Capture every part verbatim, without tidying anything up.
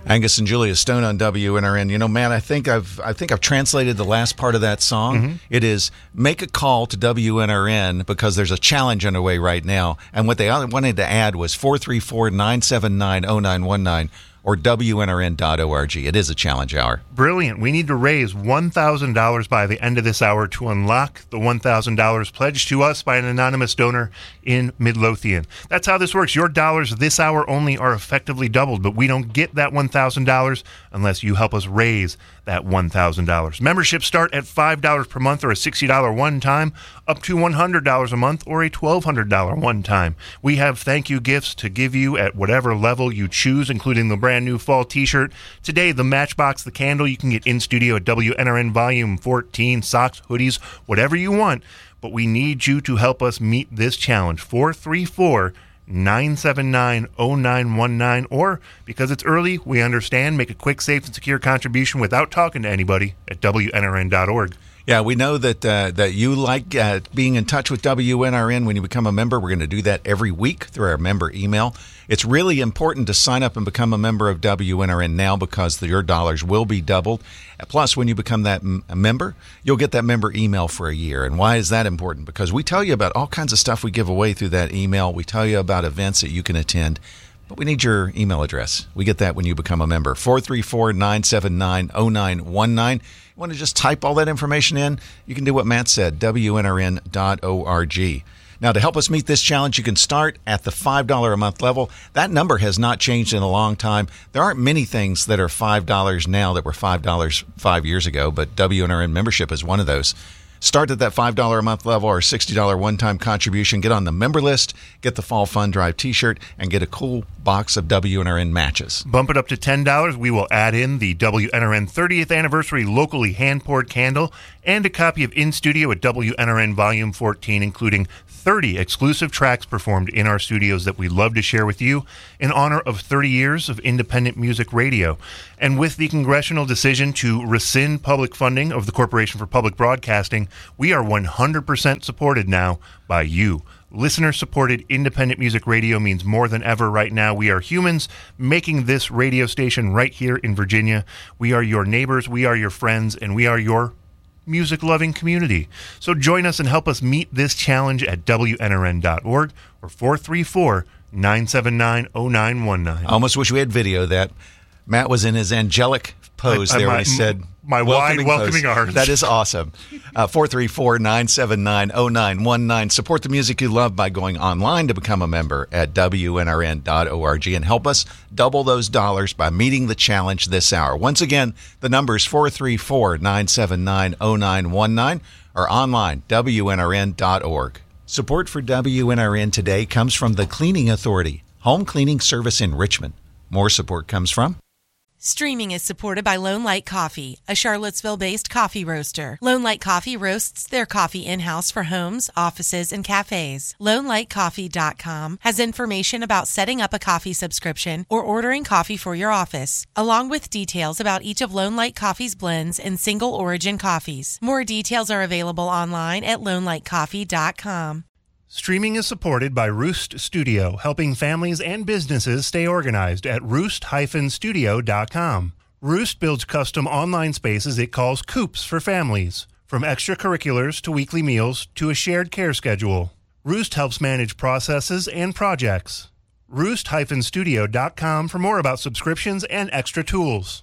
Angus and Julia Stone on W N R N. You know, Matt, I think I've I think I've translated the last part of that song. Mm-hmm. It is make a call to W N R N because there's a challenge underway right now. And what they wanted to add was four three four, nine seven nine, zero nine one nine or W N R N dot org. It is a challenge hour. Brilliant. We need to raise one thousand dollars by the end of this hour to unlock the one thousand dollars pledged to us by an anonymous donor in Midlothian. That's how this works. Your dollars this hour only are effectively doubled, but we don't get that one thousand dollars unless you help us raise that one thousand dollars. Memberships start at five dollars per month or a sixty dollars one-time, up to one hundred dollars a month or a twelve hundred dollars one-time. We have thank you gifts to give you at whatever level you choose, including the brand new fall t-shirt. Today, the Matchbox, the candle you can get in studio at W N R N Volume fourteen, socks, hoodies, whatever you want. But we need you to help us meet this challenge. four three four, nine seven nine, zero nine one nine, or because it's early, we understand, make a quick, safe, and secure contribution without talking to anybody at W N R N dot org. Yeah, we know that uh, that you like uh, being in touch with W N R N when you become a member. We're going to do that every week through our member email. It's really important to sign up and become a member of W N R N now because the, your dollars will be doubled. Plus, when you become that m- a member, you'll get that member email for a year. And why is that important? Because we tell you about all kinds of stuff we give away through that email. We tell you about events that you can attend. But we need your email address. We get that when you become a member. four three four, nine seven nine, zero nine one nine. You want to just type all that information in? You can do what Matt said, W N R N dot org. Now, to help us meet this challenge, you can start at the five dollars a month level. That number has not changed in a long time. There aren't many things that are five dollars now that were five dollars five years ago, but W N R N membership is one of those. Start at that five dollars a month level or sixty dollars one-time contribution. Get on the member list, get the Fall Fun Drive t-shirt, and get a cool box of W N R N matches. Bump it up to ten dollars. We will add in the W N R N thirtieth Anniversary Locally Hand-Poured Candle and a copy of In Studio at W N R N Volume fourteen, including thirty exclusive tracks performed in our studios that we love to share with you in honor of thirty years of independent music radio. And with the congressional decision to rescind public funding of the Corporation for Public Broadcasting, we are one hundred percent supported now by you. Listener-supported independent music radio means more than ever right now. We are humans making this radio station right here in Virginia. We are your neighbors, we are your friends, and we are your music-loving community. So join us and help us meet this challenge at W N R N dot org or four three four, nine seven nine, zero nine one nine. I almost wish we had video of that. Matt was in his angelic pose I, I, there my, when he said, my welcoming wide welcoming pose. Arms. That is awesome. Uh, four three four, nine seven nine, zero nine one nine. Support the music you love by going online to become a member at W N R N dot org and help us double those dollars by meeting the challenge this hour. Once again, the number is four three four, nine seven nine, zero nine one nine or online, W N R N dot org. Support for W N R N today comes from the Cleaning Authority, home cleaning service in Richmond. More support comes from Streaming is supported by Lone Light Coffee, a Charlottesville-based coffee roaster. Lone Light Coffee roasts their coffee in-house for homes, offices, and cafes. Lone Light Coffee dot com has information about setting up a coffee subscription or ordering coffee for your office, along with details about each of Lone Light Coffee's blends and single origin coffees. More details are available online at Lone Light Coffee dot com. Streaming is supported by Roost Studio, helping families and businesses stay organized at roost dash studio dot com. Roost builds custom online spaces it calls coops for families, from extracurriculars to weekly meals to a shared care schedule. Roost helps manage processes and projects. roost dash studio dot com for more about subscriptions and extra tools.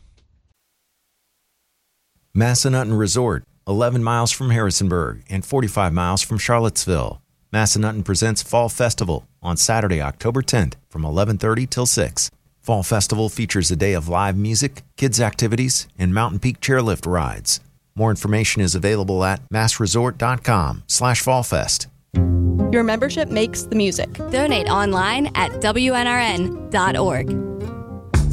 Massanutten Resort, eleven miles from Harrisonburg and forty-five miles from Charlottesville. Massanutten presents Fall Festival on Saturday, October tenth from eleven thirty till six. Fall Festival features a day of live music, kids' activities, and mountain peak chairlift rides. More information is available at massresort.com slash fallfest. Your membership makes the music. Donate online at W N R N dot org.